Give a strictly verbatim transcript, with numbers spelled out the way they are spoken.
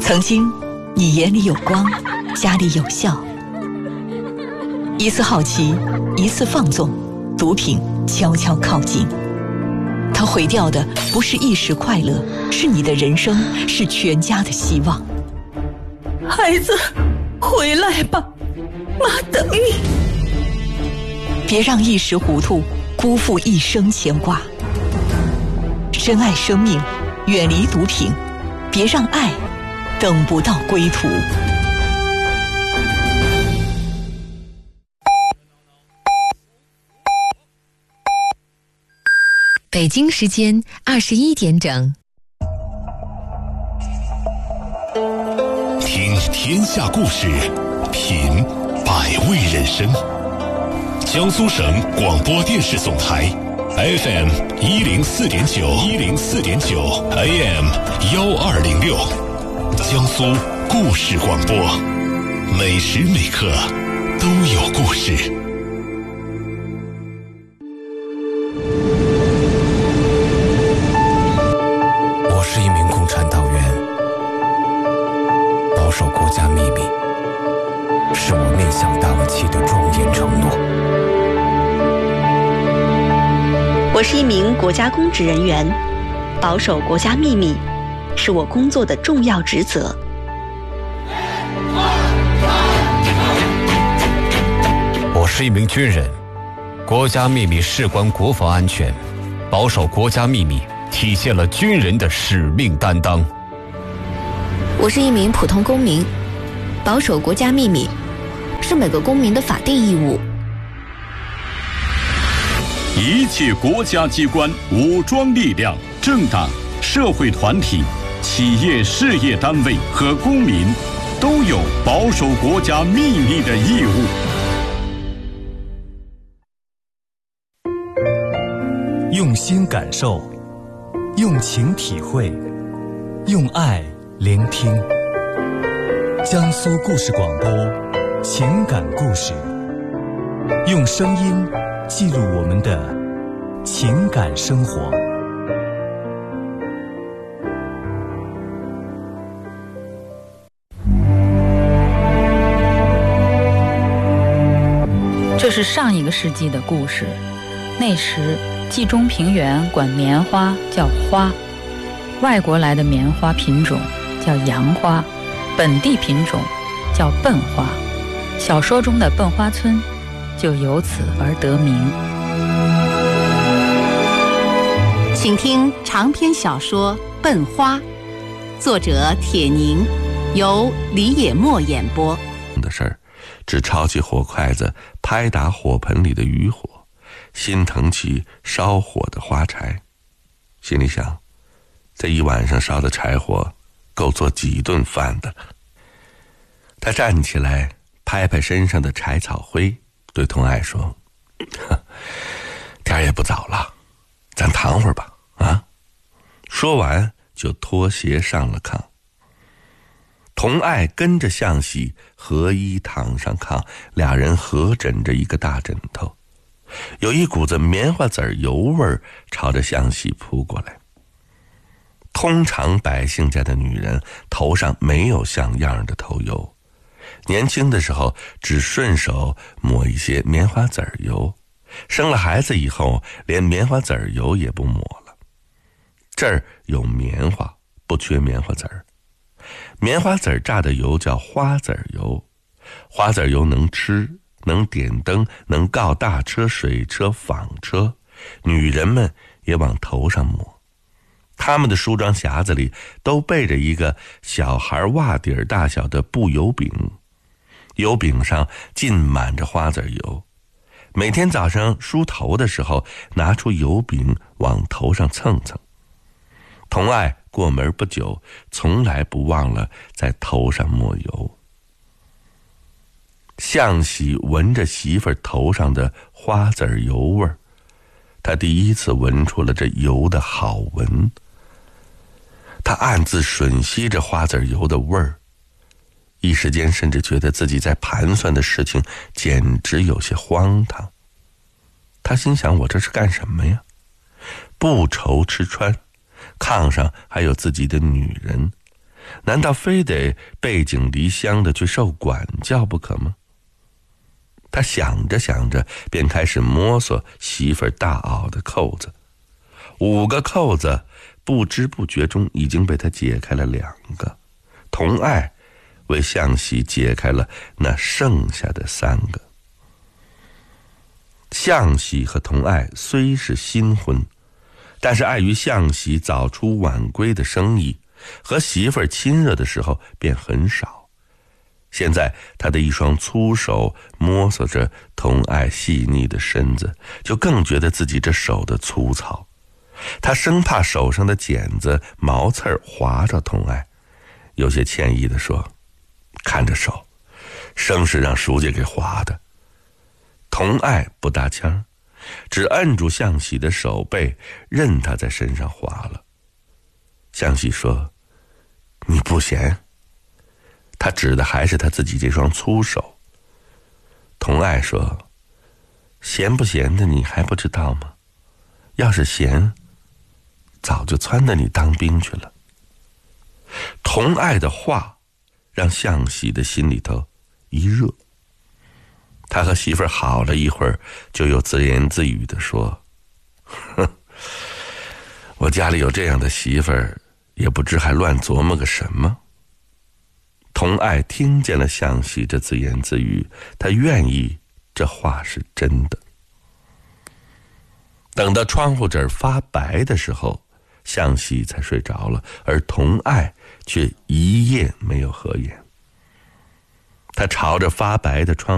曾经你眼里有光，家里有笑。一次好奇，一次放纵，毒品悄悄靠近。它毁掉的不是一时快乐，是你的人生，是全家的希望。 孩子，回来吧，妈等你。 别让一时糊涂辜负一生牵挂。深爱生命，远离毒品，别让爱等不到归途。 北京时间二十一点整。 听天下故事，品百味人生。江苏省广播电视总台 F M 一零四点九一零四点九 A M 幺二零六，江苏故事广播，每时每刻都有故事。 我是一名共产党员，保守国家秘密是我面向党旗的庄严承诺。 我是一名国家公职人员，保守国家秘密是我工作的重要职责。 我是一名军人，国家秘密事关国防安全，保守国家秘密体现了军人的使命担当。 我是一名普通公民，保守国家秘密是每个公民的法定义务。 一切国家机关、武装力量、政党、社会团体、企业事业单位和公民都有保守国家秘密的义务。 用心感受，用情体会，用爱聆听。江苏故事广播，情感故事，用声音记录我们的情感生活。 这是上一个世纪的故事，那时冀中平原管棉花叫花，外国来的棉花品种叫洋花，本地品种叫笨花，小说中的笨花村就由此而得名。 请听长篇小说《笨花》，作者铁凝，由李野墨演播。 的事儿，只抄起火筷子拍打火盆里的余火，心疼起烧火的花柴，心里想，这一晚上烧的柴火够做几顿饭的了。他站起来拍拍身上的柴草灰，对童爱说，天也不早了，咱躺会儿吧啊！说完就脱鞋上了炕。童爱跟着向喜合衣躺上炕，俩人合枕着一个大枕头，有一股子棉花籽油味儿朝着向喜扑过来。通常百姓家的女人头上没有像样的头油，年轻的时候只顺手抹一些棉花籽油，生了孩子以后连棉花籽油也不抹了。这儿有棉花，不缺棉花籽儿。棉花籽榨的油叫花籽油，花籽油能吃，能点灯，能告大车、水车、纺车，女人们也往头上抹。他们的梳妆匣子里都备着一个小孩袜底儿大小的布油饼，油饼上浸满着花籽油。每天早上梳头的时候，拿出油饼往头上蹭蹭。童爱过门不久，从来不忘了在头上抹油。向喜闻着媳妇儿头上的花籽油味儿，他第一次闻出了这油的好闻。他暗自吮吸着花籽油的味儿，一时间甚至觉得自己在盘算的事情简直有些荒唐。他心想，我这是干什么呀？不愁吃穿，炕上还有自己的女人， 难道非得背井离乡的去受管教不可吗？他想着想着，便开始摸索媳妇儿大袄的扣子。五个扣子不知不觉中已经被他解开了两个，童爱为向喜解开了那剩下的三个。向喜和童爱虽是新婚，但是碍于向喜早出晚归的生意，和媳妇儿亲热的时候便很少。现在他的一双粗手摸索着童爱细腻的身子，就更觉得自己这手的粗糙。他生怕手上的茧子毛刺儿划着童爱，有些歉意地说：“看着手，生是让叔家给划的。”童爱不搭腔，只摁住向喜的手背，任他在身上划了。向喜说：“你不嫌？”他指的还是他自己这双粗手。童爱说：“嫌不嫌的你还不知道吗？要是嫌，早就撺掇你当兵去了。”童爱的话让向喜的心里头一热。他和媳妇儿好了一会儿，就又自言自语地说：“哼，我家里有这样的媳妇儿，也不知还乱琢磨个什么。”童爱听见了向喜这自言自语，他愿意这话是真的。等到窗户纸发白的时候，向喜才睡着了，而童爱却一夜没有合眼。他朝着发白的窗